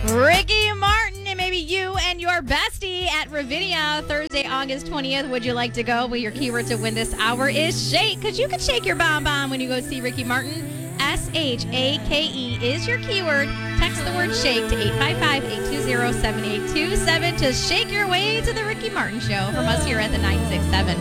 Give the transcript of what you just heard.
Ricky Martin, and maybe you and your bestie at Ravinia Thursday, August 20th. Would you like to go? Well, your keyword to win this hour is shake, because you can shake your bomb when you go see Ricky Martin. SHAKE is your keyword. Text the word shake to 855-820-7827 to shake your way to the Ricky Martin Show from us here at the 967.